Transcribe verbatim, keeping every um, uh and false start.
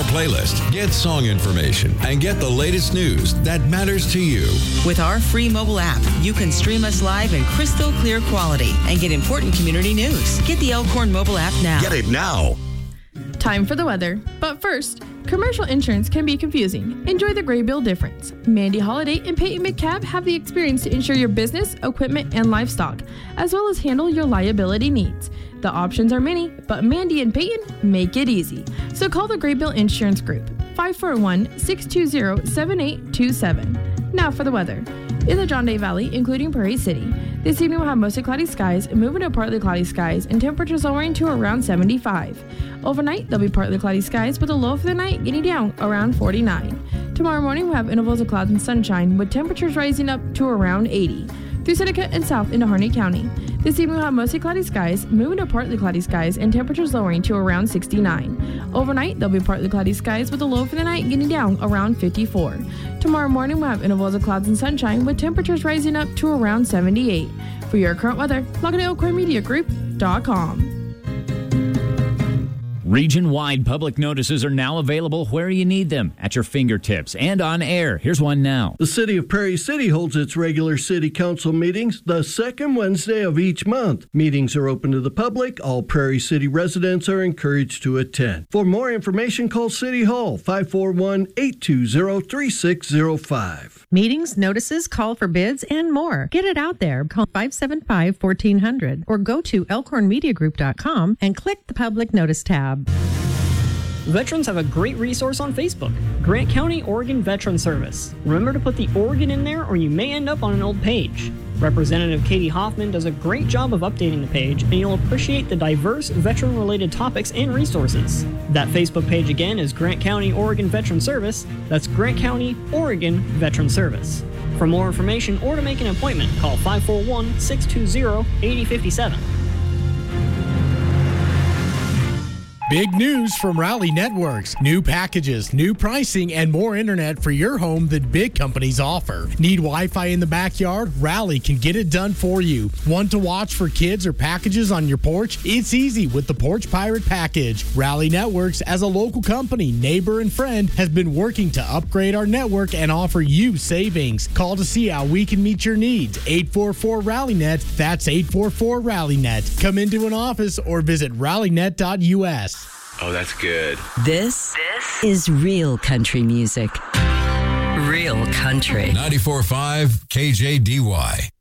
playlist, get song information, and get the latest news that matters to you. With our free mobile app, you can stream us live in crystal clear quality and get important community news. Get the Elkhorn mobile app now. Get it now. Time for the weather. But first, commercial insurance can be confusing. Enjoy the gray bill difference. Mandy Holiday and Peyton McCabe have the experience to insure your business, equipment, and livestock, as well as handle your liability needs. The options are many, but Mandy and Peyton make it easy. So call the Gray Bill Insurance Group, five four one, six two zero, seven eight two seven. Now for the weather. In the John Day Valley, including Prairie City, this evening we'll have mostly cloudy skies, moving to partly cloudy skies, and temperatures lowering to around seventy-five. Overnight, there'll be partly cloudy skies, with a low for the night getting down around forty-nine. Tomorrow morning, we'll have intervals of clouds and sunshine, with temperatures rising up to around eighty. Through Seneca and south into Harney County. This evening we'll have mostly cloudy skies, moving to partly cloudy skies, and temperatures lowering to around sixty-nine. Overnight, there'll be partly cloudy skies, with a low for the night getting down around fifty-four. Tomorrow morning we'll have intervals of clouds and sunshine, with temperatures rising up to around seventy-eight. For your current weather, log on to elkhorn media group dot com. Region-wide public notices are now available where you need them, at your fingertips and on air. Here's one now. The City of Prairie City holds its regular City Council meetings the second Wednesday of each month. Meetings are open to the public. All Prairie City residents are encouraged to attend. For more information, call City Hall, five four one, eight two zero, three six zero five. Meetings, notices, call for bids, and more. Get it out there. Call five seven five, one four zero zero or go to elkhorn media group dot com and click the Public Notice tab. Veterans have a great resource on Facebook, Grant County Oregon Veteran Service. Remember to put the Oregon in there or you may end up on an old page. Representative Katie Hoffman does a great job of updating the page, and you'll appreciate the diverse veteran-related topics and resources. That Facebook page again is Grant County Oregon Veteran Service. That's Grant County Oregon Veteran Service. For more information or to make an appointment, call five four one, six two zero, eight zero five seven. Big news from Rally Networks. New packages, new pricing, and more internet for your home than big companies offer. Need Wi-Fi in the backyard? Rally can get it done for you. Want to watch for kids or packages on your porch? It's easy with the Porch Pirate package. Rally Networks, as a local company, neighbor, and friend, has been working to upgrade our network and offer you savings. Call to see how we can meet your needs. eight four four Rally Net. That's eight four four Rally Net. Come into an office or visit rally net dot U S. Oh, that's good. This, this is real country music. Real country. ninety-four point five K J D Y.